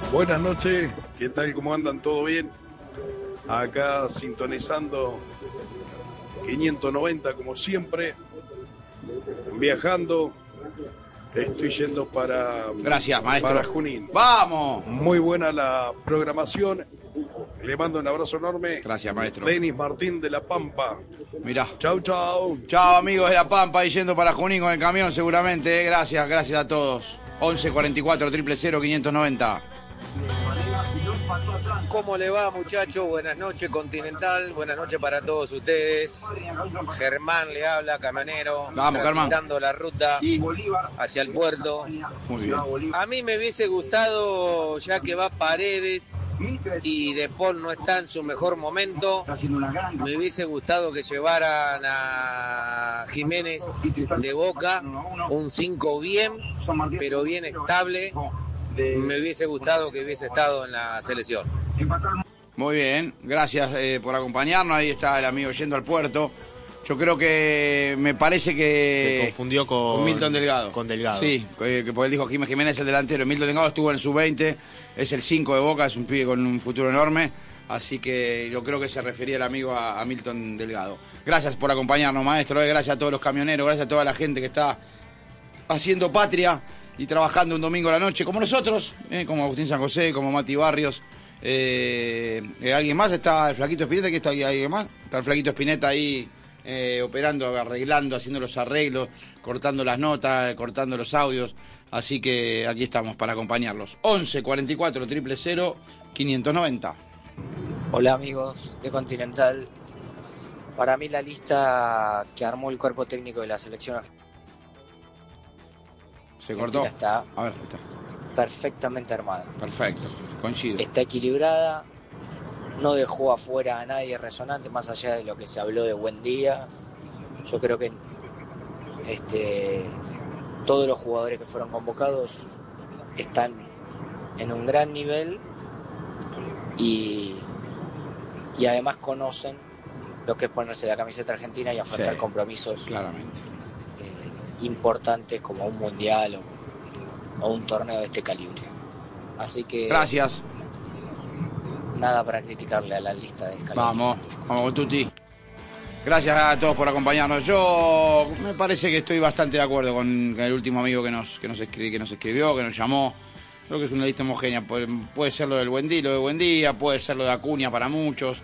Buenas noches, ¿qué tal? ¿Cómo andan? ¿Todo bien? Acá sintonizando 590 como siempre, viajando, estoy yendo Gracias, maestro. para Junín. ¡Vamos! Muy buena la programación, le mando un abrazo enorme. Gracias, maestro. Denis Martín de La Pampa. Mirá. Chau, chau. Chao, amigos de La Pampa, y yendo para Junín con el camión seguramente. Gracias a todos. 11 44 000 590. ¿Cómo le va, muchachos? Buenas noches, Continental. Buenas noches para todos ustedes. Germán le habla, camionero. Vamos, Germán. Transitando la ruta hacia el puerto. Muy bien. A mí me hubiese gustado, ya que va Paredes y De Paul no está en su mejor momento, me hubiese gustado que llevaran a Jiménez de Boca, un 5 bien, pero bien estable. Me hubiese gustado que hubiese estado en la selección. Muy bien, gracias por acompañarnos. Ahí está el amigo yendo al puerto. Yo creo que me parece que se confundió con Milton Delgado. Con Delgado. Sí, porque él dijo Jiménez el delantero. Milton Delgado estuvo en el sub-20, es el 5 de Boca, es un pibe con un futuro enorme. Así que yo creo que se refería el amigo a Milton Delgado. Gracias por acompañarnos, maestro. Gracias a todos los camioneros, gracias a toda la gente que está haciendo patria y trabajando un domingo a la noche, como nosotros, como Agustín San José, como Mati Barrios. ¿Alguien más? ¿Está el Flaquito Espineta? ¿Aquí está alguien más? Está el Flaquito Espineta ahí operando, arreglando, haciendo los arreglos, cortando las notas, cortando los audios. Así que aquí estamos para acompañarlos. 11 44 000 590. Hola amigos de Continental. Para mí la lista que armó el cuerpo técnico de la selección argentina se cortó. Está a ver, está perfectamente armada. Perfecto, coincido. Está equilibrada, no dejó afuera a nadie resonante, más allá de lo que se habló de Buendía. Yo creo que todos los jugadores que fueron convocados están en un gran nivel y además conocen lo que es ponerse la camiseta argentina y afrontar compromisos claramente importantes como un mundial o un torneo de este calibre. Así que gracias. Nada para criticarle a la lista de Scaloni. Vamos Tuti. Gracias a todos por acompañarnos. Yo me parece que estoy bastante de acuerdo con el último amigo que nos escribió, que nos llamó. Creo que es una lista homogénea. Puede ser lo de Buendía, puede ser lo de Acuña para muchos.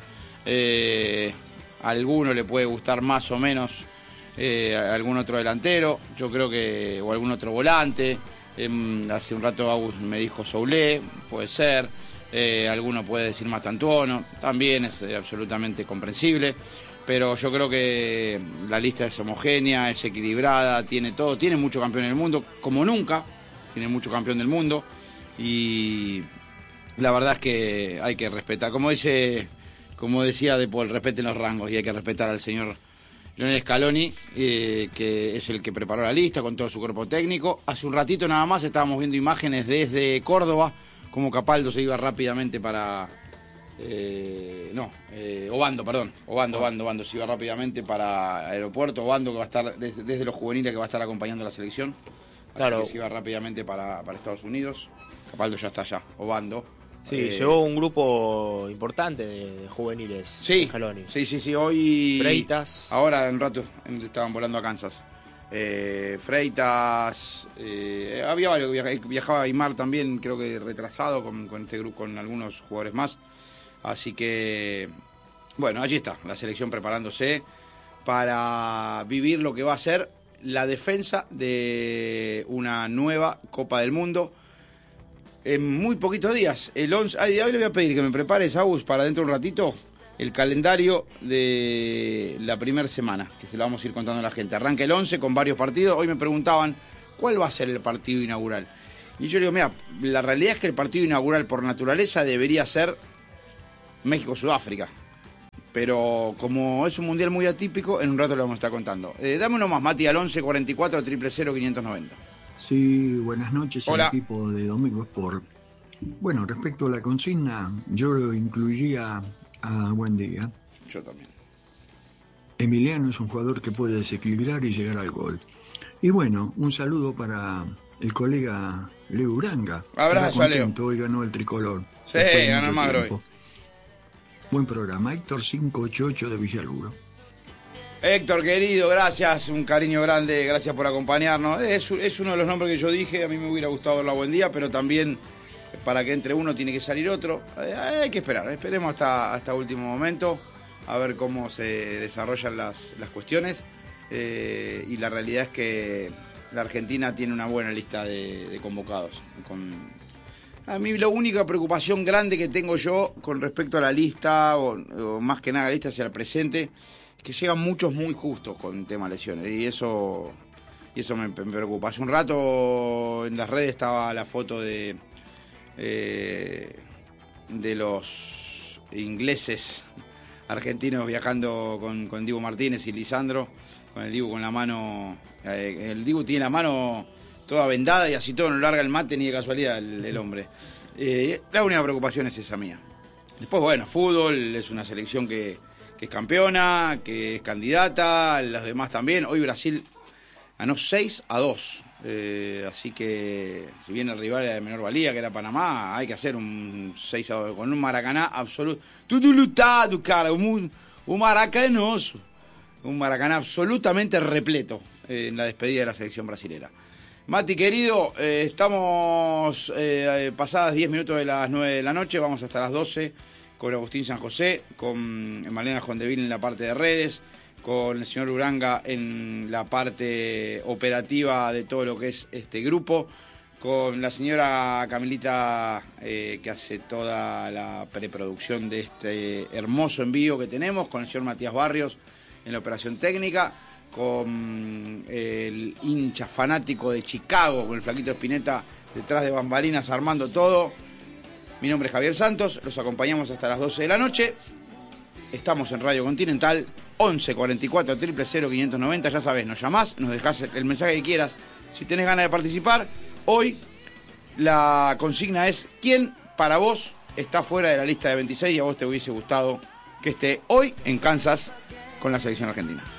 A alguno le puede gustar más o menos algún otro delantero. Yo creo que, o algún otro volante. Hace un rato Agus me dijo Soulé, puede ser. Alguno puede decir Mastantuono, también es absolutamente comprensible. Pero yo creo que la lista es homogénea, es equilibrada, tiene todo, tiene mucho campeón en el mundo, como nunca, tiene mucho campeón del mundo. Y la verdad es que hay que respetar, como decía De Paul, respeten los rangos y hay que respetar al señor Lionel Scaloni, que es el que preparó la lista con todo su cuerpo técnico. Hace un ratito nada más estábamos viendo imágenes desde Córdoba, como Capaldo se iba rápidamente para... Obando se iba rápidamente para aeropuerto. Obando, que va a estar desde los juveniles, que va a estar acompañando a la selección. Así que se iba rápidamente para Estados Unidos. Capaldo ya está allá, Obando. Sí, llevó un grupo importante de juveniles. Sí, Scaloni. Sí, hoy... Freitas. Ahora, en un rato, estaban volando a Kansas. Freitas, había varios, viajaba Aymar también, creo que retrasado con este grupo, con algunos jugadores más. Así que, bueno, allí está, la selección preparándose para vivir lo que va a ser la defensa de una nueva Copa del Mundo. En muy poquitos días, el 11... Hoy le voy a pedir que me prepares, Agus, para dentro de un ratito, el calendario de la primera semana, que se lo vamos a ir contando a la gente. Arranca el 11 con varios partidos. Hoy me preguntaban, ¿cuál va a ser el partido inaugural? Y yo digo, mira, la realidad es que el partido inaugural por naturaleza debería ser México-Sudáfrica. Pero como es un mundial muy atípico, en un rato lo vamos a estar contando. Dame uno más, Mati, al 11 44 000 590. Sí, buenas noches. Hola. El equipo de Domingo Sport. Bueno, respecto a la consigna, yo incluiría a Buendía. Yo también. Emiliano es un jugador que puede desequilibrar y llegar al gol. Y bueno, un saludo para el colega Leo Uranga. Abrazo a Leo. Hoy ganó el tricolor. Sí, ganó el Magro hoy. Buen programa. Héctor 588 de Villaluro. Héctor, querido, gracias, un cariño grande, gracias por acompañarnos. Es uno de los nombres que yo dije, a mí me hubiera gustado verlo a Buen Día, pero también para que entre uno tiene que salir otro. Hay que esperar, esperemos hasta último momento, a ver cómo se desarrollan las cuestiones. Y la realidad es que la Argentina tiene una buena lista de convocados. A mí la única preocupación grande que tengo yo con respecto a la lista, o más que nada la lista hacia el presente, que llegan muchos muy justos con el tema lesiones, y eso me preocupa. Hace un rato en las redes estaba la foto de los ingleses argentinos viajando con Dibu Martínez y Lisandro, con el Dibu con la mano, el Dibu tiene la mano toda vendada y así todo no larga el mate ni de casualidad el hombre. La única preocupación es esa mía. Después, bueno, fútbol, es una selección que es campeona, que es candidata, los demás también. Hoy Brasil ganó 6-2, así que si bien el rival era de menor valía, que era Panamá, hay que hacer un 6-2 con un Maracaná absoluto, tudo lutado, cara, un maracanoso, un Maracaná absolutamente repleto en la despedida de la selección brasilera. Mati, querido, estamos pasadas 10 minutos de las 9 de la noche, vamos hasta las 12 con Agustín San José, con Malena Jondeville en la parte de redes, con el señor Uranga en la parte operativa de todo lo que es este grupo, con la señora Camilita que hace toda la preproducción de este hermoso envío que tenemos, con el señor Matías Barrios en la operación técnica, con el hincha fanático de Chicago, con el flaquito Spinetta detrás de bambalinas armando todo. Mi nombre es Javier Santos, los acompañamos hasta las 12 de la noche. Estamos en Radio Continental, 11 44 000 590, ya sabés, nos llamás, nos dejás el mensaje que quieras. Si tenés ganas de participar, hoy la consigna es: ¿quién para vos está fuera de la lista de 26 y a vos te hubiese gustado que esté hoy en Kansas con la selección argentina?